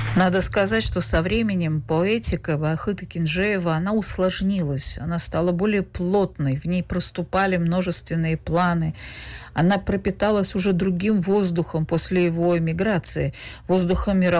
Надо сказать, что со временем поэтика Вахита Кенжеева, она усложнилась, она стала более плотной, в ней проступали множественные планы, она пропиталась уже другим воздухом после его эмиграции, воздухом мирового